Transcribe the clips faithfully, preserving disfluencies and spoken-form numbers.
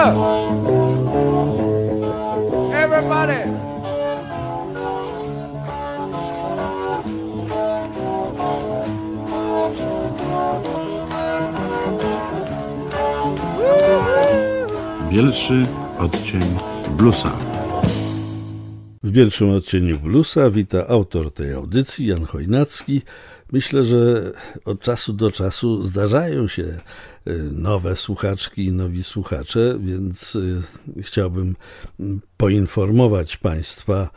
up! Everybody! Bielszy odcień bluesa. W bielszym odcieniu bluesa wita autor tej audycji, Jan Chojnacki. Myślę, że od czasu do czasu zdarzają się nowe słuchaczki i nowi słuchacze, więc chciałbym poinformować Państwa,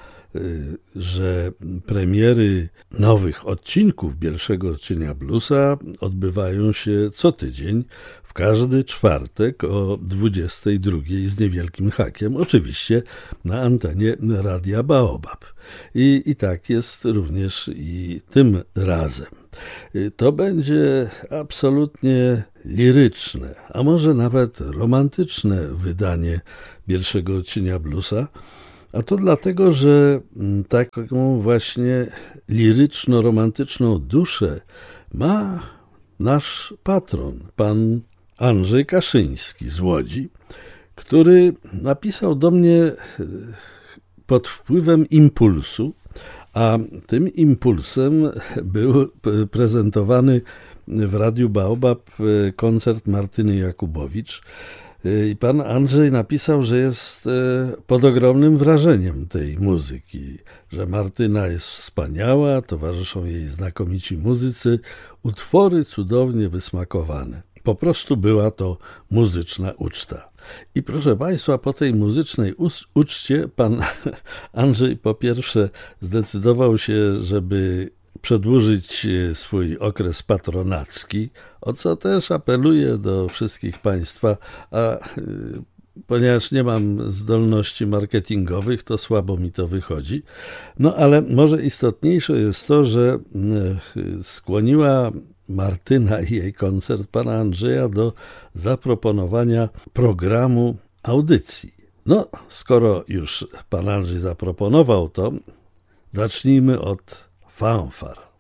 że premiery nowych odcinków Bielszego odcienia bluesa odbywają się co tydzień, w każdy czwartek o dwudziestej drugiej z niewielkim hakiem, oczywiście na antenie Radia Baobab. I, I tak jest również i tym razem. To będzie absolutnie liryczne, a może nawet romantyczne wydanie Bielszego odcienia bluesa, a to dlatego, że taką właśnie liryczno-romantyczną duszę ma nasz patron, pan Andrzej Kaszyński z Łodzi, który napisał do mnie pod wpływem impulsu, a tym impulsem był prezentowany w Radiu Baobab koncert Martyny Jakubowicz. I pan Andrzej napisał, że jest pod ogromnym wrażeniem tej muzyki, że Martyna jest wspaniała, towarzyszą jej znakomici muzycy, utwory cudownie wysmakowane. Po prostu była to muzyczna uczta. I proszę Państwa, po tej muzycznej uczcie pan Andrzej po pierwsze zdecydował się, żeby przedłużyć swój okres patronacki, o co też apeluję do wszystkich Państwa, a ponieważ nie mam zdolności marketingowych, to słabo mi to wychodzi. No ale może istotniejsze jest to, że skłoniła Martyna i jej koncert pana Andrzeja do zaproponowania programu audycji. No, skoro już pan Andrzej zaproponował to, zacznijmy od fanfar.